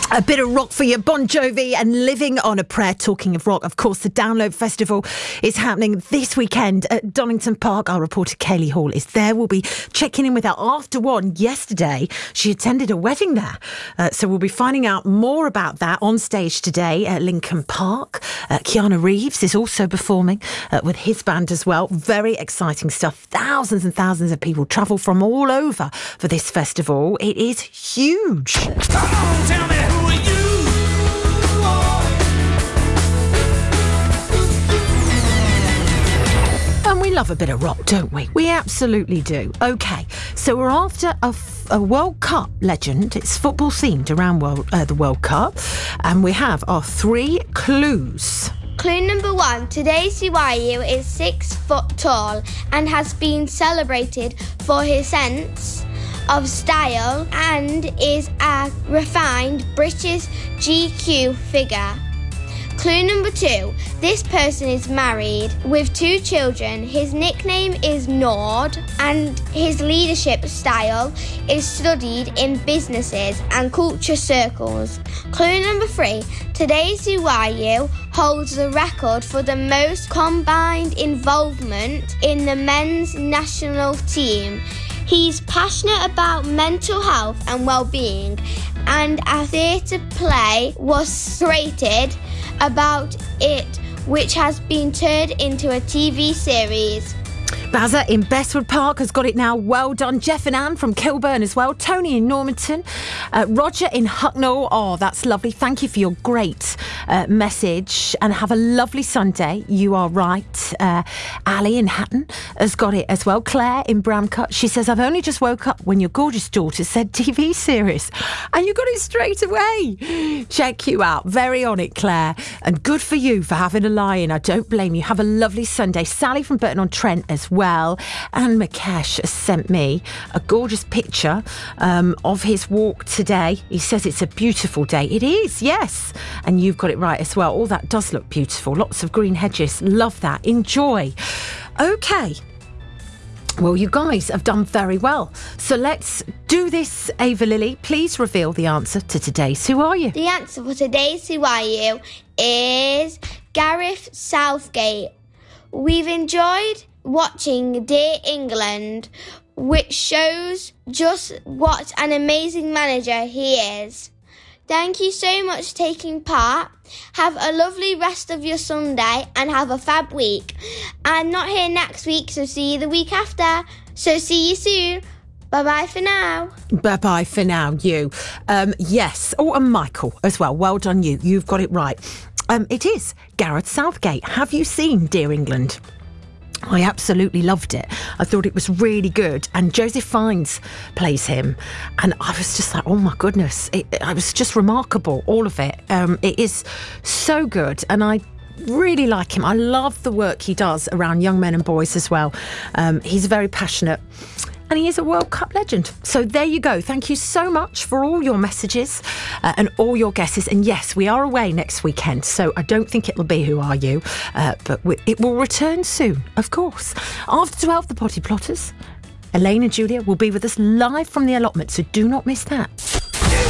A bit of rock for you, Bon Jovi and Living on a Prayer. Talking of rock, of course, the Download Festival is happening this weekend at Donington Park. Our reporter Kaylee Hall is there. We'll be checking in with her after one. Yesterday, she attended a wedding there. So we'll be finding out more about that on stage today at Lincoln Park. Keanu Reeves is also performing with his band as well. Very exciting stuff. Thousands and thousands of people travel from all over for this festival. It is huge. Come on, tell me who are you? And we love a bit of rock, don't we? We absolutely do. OK, so we're after a World Cup legend. It's football themed around the World Cup. And we have our 3 clues. Clue number 1, today's CYU is 6 foot tall and has been celebrated for his sense of style and is a refined British GQ figure. Clue number 2, this person is married with 2 children. His nickname is Nord and his leadership style is studied in businesses and culture circles. Clue number 3, today's CYU holds the record for the most combined involvement in the men's national team. He's passionate about mental health and well-being, and a theatre play was created about it, which has been turned into a TV series. Bazza in Bestwood Park has got it now. Well done. Jeff and Anne from Kilburn as well. Tony in Normanton. Roger in Hucknall. Oh, that's lovely. Thank you for your great message. And have a lovely Sunday. You are right. Ali in Hatton has got it as well. Claire in Bramcut. She says, I've only just woke up when your gorgeous daughter said TV series. And you got it straight away. Check you out. Very on it, Claire. And good for you for having a lie in. I don't blame you. Have a lovely Sunday. Sally from Burton-on-Trent as well. And Mukesh has sent me a gorgeous picture of his walk today. He says it's a beautiful day. It is, yes. And you've got it right as well. All that does look beautiful. Lots of green hedges. Love that. Enjoy. OK. Well, you guys have done very well. So let's do this, Ava Lily. Please reveal the answer to today's Who Are You? The answer for today's Who Are You is Gareth Southgate. We've enjoyed watching Dear England, which shows just what an amazing manager he is. Thank you so much for taking part. Have a lovely rest of your Sunday and have a fab week. I'm not here next week, so see you the week after. So see you soon. Bye-bye for now. Bye-bye for now, you. Yes. Oh, and Michael as well. Well done, you. You've got it right. It is Gareth Southgate. Have you seen Dear England? I absolutely loved it. I thought it was really good. And Joseph Fiennes plays him. And I was just like, oh my goodness. It was just remarkable, all of it. It is so good. And I really like him. I love the work he does around young men and boys as well. He's very passionate. And he is a World Cup legend. So there you go. Thank you so much for all your messages and all your guesses. And yes, we are away next weekend, so I don't think it'll be Who Are You? But it will return soon, of course. After 12, the Potty Plotters, Elaine and Julia will be with us live from the allotment, so do not miss that.